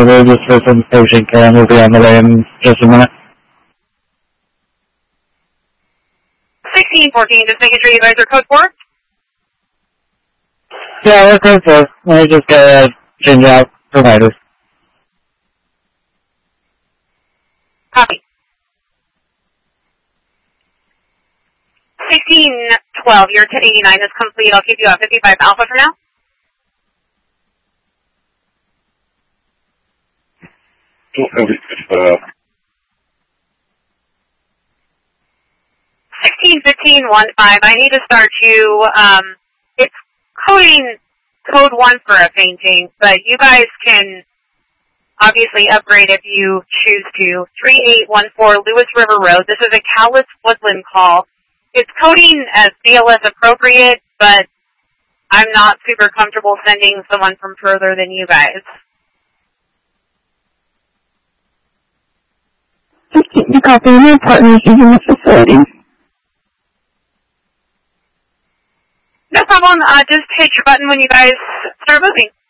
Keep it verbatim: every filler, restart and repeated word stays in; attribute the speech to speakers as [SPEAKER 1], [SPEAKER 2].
[SPEAKER 1] over just for some patient care, and we'll be on the way in just a minute.
[SPEAKER 2] sixteen fourteen, just making sure you guys are code four.
[SPEAKER 1] Yeah, we're code four. Let me just get uh, change out providers.
[SPEAKER 2] Copy. sixteen twelve, your ten eighty-nine is complete. I'll keep you at fifty-five Alpha for now.
[SPEAKER 3] Uh,
[SPEAKER 2] sixteen fifteen one five, I need to start you, um, it's coding code one for a painting, but you guys can obviously upgrade if you choose to. three eight one four Lewis River Road, this is a Cowlitz Woodland call. It's coding as B L S appropriate, but I'm not super comfortable sending someone from further than you guys.
[SPEAKER 4] fifteen copy, your partner is in the facility.
[SPEAKER 2] No problem, uh, just hit your button when you guys start moving.